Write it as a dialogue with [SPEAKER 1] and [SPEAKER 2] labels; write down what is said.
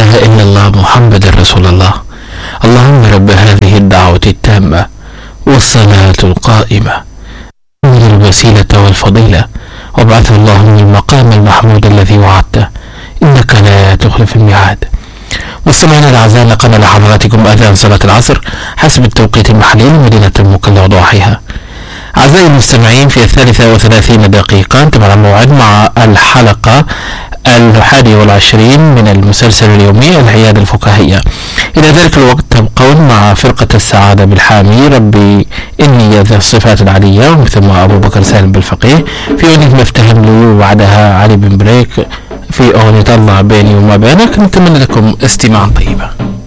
[SPEAKER 1] إله إلا الله محمد رسول الله. اللهم رب هذه الدعوة التامة والصلاة القائمة من الوسيلة والفضيلة وابعثه اللهم المقام المحمود الذي وعدته إنك لا تخلف الميعاد. مستمعينا الأعزاء، نقل لحضراتكم أذان صلاة العصر حسب التوقيت المحلي لمدينة المكلا وضواحيها. أعزائي المستمعين، في 33 دقيقة تبع الموعد مع الحلقة 21 من المسلسل اليومي العيادة الفكاهية. إلى ذلك الوقت تبقون مع فرقة السعادة بالحامي ربي إني ذا الصفات العلية، ومثل ما أبو بكر سالم بالفقيه في أغنية مفتهم لي، وبعدها علي بن بريك في أغنية الله بيني وما بينك. نتمنى لكم استماعا طيبا.